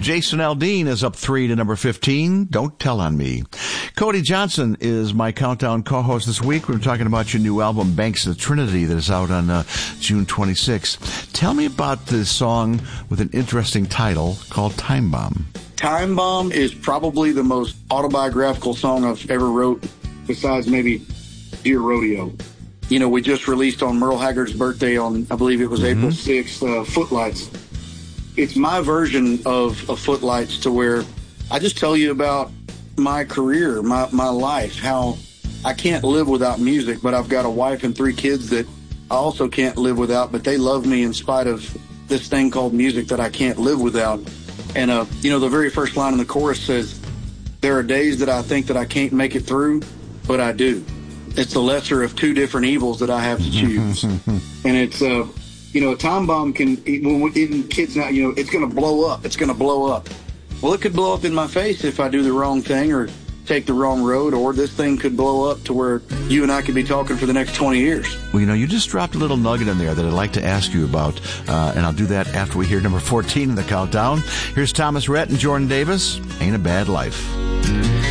Jason Aldean is up 3 to number 15, Don't Tell on Me. Cody Johnson is my Countdown co-host this week. We're talking about your new album, Banks of the Trinity, that is out on June 26th. Tell me about this song with an interesting title called Time Bomb. Time Bomb is probably the most autobiographical song I've ever wrote, besides maybe Dear Rodeo. You know, we just released on Merle Haggard's birthday on, I believe it was April 6th, Footlights. It's my version of Footlights, to where I just tell you about my career, my life, how I can't live without music, but I've got a wife and 3 kids that I also can't live without, but they love me in spite of this thing called music that I can't live without. And, you know, the very first line in the chorus says, there are days that I think that I can't make it through, but I do. It's the lesser of 2 different evils that I have to choose. And it's, you know, a time bomb can, when kids now, you know, it's going to blow up. It's going to blow up. Well, it could blow up in my face if I do the wrong thing or take the wrong road, or this thing could blow up to where you and I could be talking for the next 20 years. Well, you know, you just dropped a little nugget in there that I'd like to ask you about, and I'll do that after we hear number 14 in the countdown. Here's Thomas Rhett and Jordan Davis, Ain't a Bad Life.